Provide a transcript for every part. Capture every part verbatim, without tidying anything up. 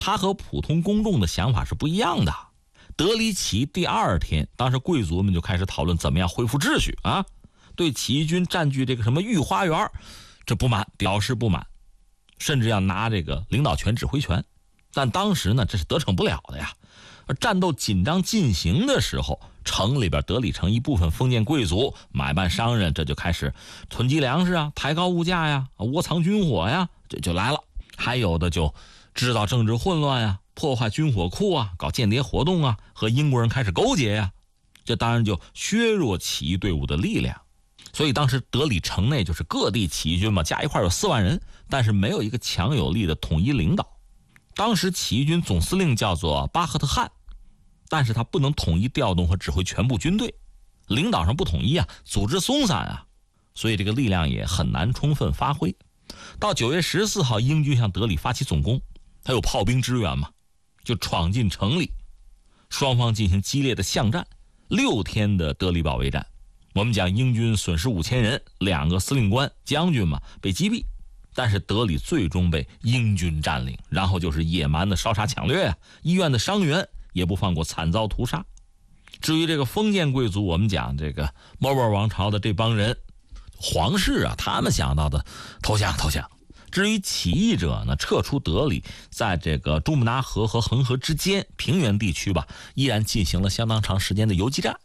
他和普通公众的想法是不一样的。德里起义第二天，当时贵族们就开始讨论怎么样恢复秩序啊，对起义军占据这个什么御花园这不满，表示不满，甚至要拿这个领导权指挥权。但当时呢，这是得逞不了的呀。而战斗紧张进行的时候，城里边德里城一部分封建贵族、买办商人，这就开始囤积粮食啊，抬高物价呀，窝藏军火呀，这就来了。还有的就制造政治混乱呀，破坏军火库啊，搞间谍活动啊，和英国人开始勾结呀，这当然就削弱起义队伍的力量。所以当时德里城内就是各地起义军嘛，加一块有四万人，但是没有一个强有力的统一领导。当时起义军总司令叫做巴赫特汗，但是他不能统一调动和指挥全部军队，领导上不统一啊，组织松散啊，所以这个力量也很难充分发挥。到九月十四号，英军向德里发起总攻，他有炮兵支援嘛，就闯进城里，双方进行激烈的巷战，六天的德里保卫战。我们讲英军损失五千人，两个司令官将军嘛被击毙，但是德里最终被英军占领，然后就是野蛮的烧杀抢掠啊，医院的伤员也不放过，惨遭屠杀。至于这个封建贵族，我们讲这个莫卧儿王朝的这帮人，皇室啊，他们想到的投降投降。至于起义者呢，撤出德里，在这个朱木纳河和恒河之间平原地区吧，依然进行了相当长时间的游击战。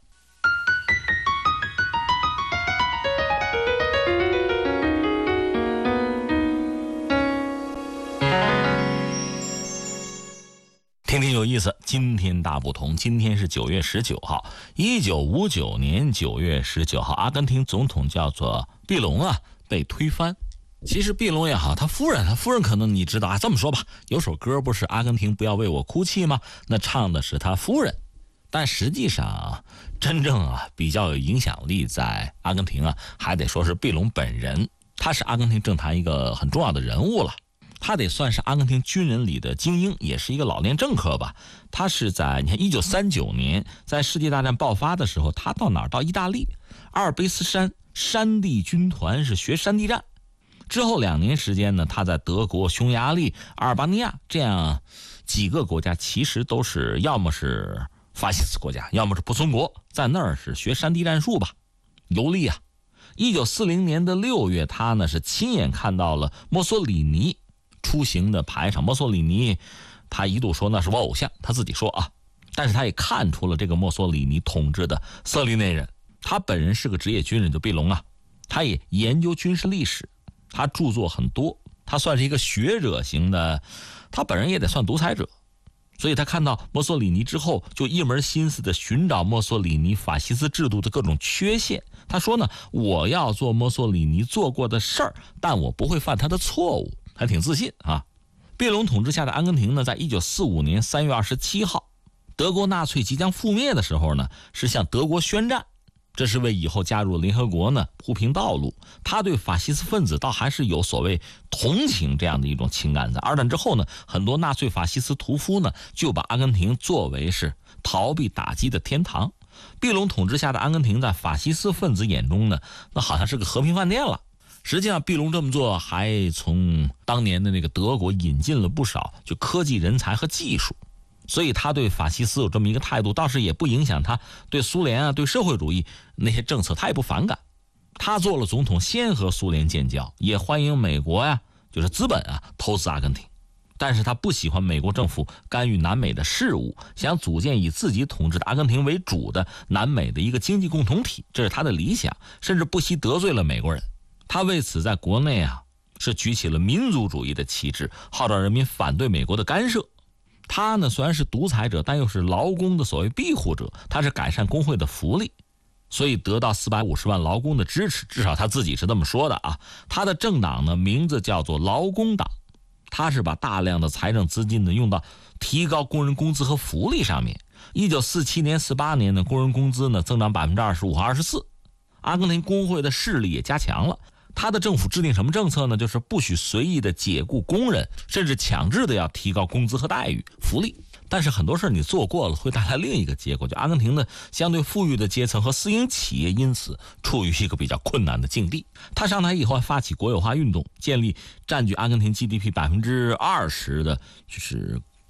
听听有意思，今天大不同。今天是九月十九号，一九五九年九月十九号，阿根廷总统叫做毕隆啊被推翻。其实毕隆也好，他夫人，他夫人可能你知道啊，这么说吧，有首歌不是阿根廷不要为我哭泣吗？那唱的是他夫人，但实际上真正啊比较有影响力在阿根廷啊，还得说是毕隆本人，他是阿根廷政坛一个很重要的人物了。他得算是阿根廷军人里的精英，也是一个老年政客吧。他是在你看一九三九年，在世界大战爆发的时候，他到哪儿？到意大利阿尔卑斯山山地军团是学山地战。之后两年时间呢，他在德国、匈牙利、阿尔巴尼亚这样几个国家，其实都是要么是法西斯国家，要么是仆从国，在那儿是学山地战术吧，游历啊。一九四零年的六月，他呢是亲眼看到了墨索里尼出行的排场。墨索里尼他一度说那是我偶像，他自己说啊，但是他也看出了这个墨索里尼统治的色厉内荏。他本人是个职业军人，就毕隆啊，他也研究军事历史，他著作很多，他算是一个学者型的，他本人也得算独裁者。所以他看到墨索里尼之后，就一门心思的寻找墨索里尼法西斯制度的各种缺陷。他说呢，我要做墨索里尼做过的事儿，但我不会犯他的错误，还挺自信啊。毕隆统治下的阿根廷呢，在一九四五年三月二十七号，德国纳粹即将覆灭的时候呢，是向德国宣战，这是为以后加入联合国呢铺平道路。他对法西斯分子倒还是有所谓同情这样的一种情感。在二战之后呢，很多纳粹法西斯屠夫呢就把阿根廷作为是逃避打击的天堂。毕隆统治下的阿根廷在法西斯分子眼中呢，那好像是个和平饭店了。实际上毕隆这么做还从当年的那个德国引进了不少就科技人才和技术，所以他对法西斯有这么一个态度，倒是也不影响他对苏联啊、对社会主义那些政策他也不反感。他做了总统，先和苏联建交，也欢迎美国呀，就是资本啊投资阿根廷。但是他不喜欢美国政府干预南美的事务，想组建以自己统治的阿根廷为主的南美的一个经济共同体，这是他的理想，甚至不惜得罪了美国人。他为此在国内啊是举起了民族主义的旗帜，号召人民反对美国的干涉。他呢虽然是独裁者，但又是劳工的所谓庇护者，他是改善工会的福利，所以得到四百五十万劳工的支持，至少他自己是这么说的啊。他的政党呢名字叫做劳工党，他是把大量的财政资金呢用到提高工人工资和福利上面。一九四七年、四八年呢，工人工资呢增长百分之二十五和二十四，阿根廷工会的势力也加强了。他的政府制定什么政策呢？就是不许随意的解雇工人，甚至强制的要提高工资和待遇、福利。但是很多事你做过了，会带来另一个结果，就阿根廷的相对富裕的阶层和私营企业因此处于一个比较困难的境地。他上台以后发起国有化运动，建立占据阿根廷 G D P 百分之二十的就是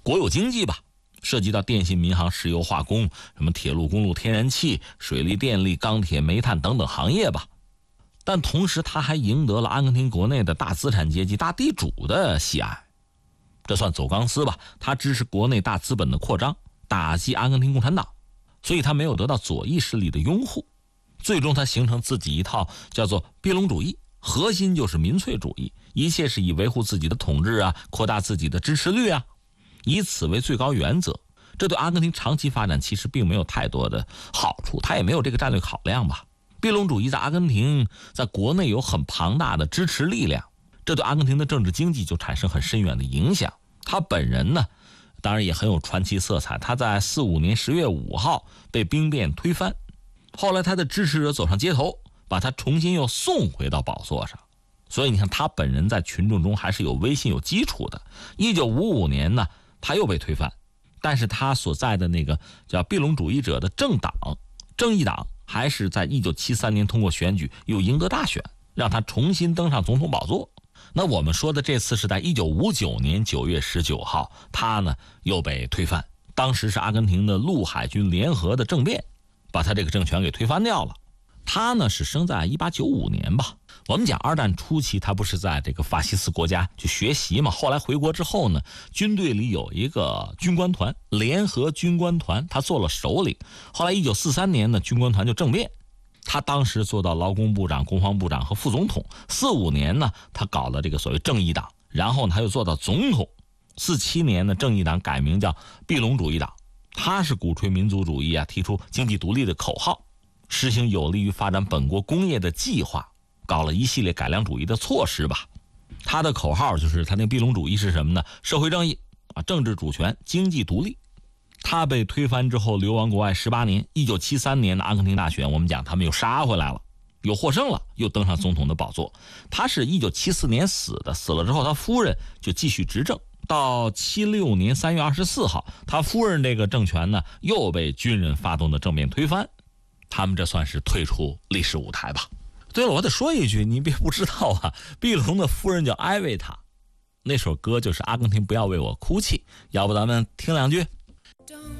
国有经济吧，涉及到电信、民航、石油、化工、什么铁路、公路、天然气、水利、电力、钢铁、煤炭等等行业吧。但同时他还赢得了阿根廷国内的大资产阶级、大地主的喜爱，这算走钢丝吧。他支持国内大资本的扩张，打击阿根廷共产党，所以他没有得到左翼势力的拥护。最终他形成自己一套叫做庇隆主义，核心就是民粹主义，一切是以维护自己的统治啊，扩大自己的支持率啊，以此为最高原则。这对阿根廷长期发展其实并没有太多的好处，他也没有这个战略考量吧。庇隆主义在阿根廷在国内有很庞大的支持力量，这对阿根廷的政治经济就产生很深远的影响。他本人呢，当然也很有传奇色彩，他在四五年十月五号被兵变推翻，后来他的支持者走上街头，把他重新又送回到宝座上。所以你看他本人在群众中还是有威信有基础的。一九五五年呢，他又被推翻，但是他所在的那个叫庇隆主义者的政党正义党还是在一九七三年通过选举又赢得大选，让他重新登上总统宝座。那我们说的这次是在一九五九年九月十九号，他呢又被推翻。当时是阿根廷的陆海军联合的政变，把他这个政权给推翻掉了。他呢是生在一八九五年吧。我们讲二战初期他不是在这个法西斯国家去学习嘛，后来回国之后呢，军队里有一个军官团，联合军官团，他做了首领。后来一九四三年呢，军官团就政变，他当时做到劳工部长、国防部长和副总统。四五年呢，他搞了这个所谓正义党，然后呢他又做到总统。四七年呢，正义党改名叫庇隆主义党，他是鼓吹民族主义啊，提出经济独立的口号，实行有利于发展本国工业的计划，搞了一系列改良主义的措施吧。他的口号就是他那庇隆主义是什么呢？社会正义啊，政治主权，经济独立。他被推翻之后流亡国外十八年，一九七三年的阿根廷大选，我们讲他们又杀回来了，又获胜了，又登上总统的宝座。他是一九七四年死的，死了之后他夫人就继续执政，到七六年三月二十四号，他夫人这个政权呢又被军人发动的政变推翻，他们这算是退出历史舞台吧。对了，我得说一句，你别不知道啊，庇隆的夫人叫艾维塔，那首歌就是《阿根廷不要为我哭泣》，要不咱们听两句。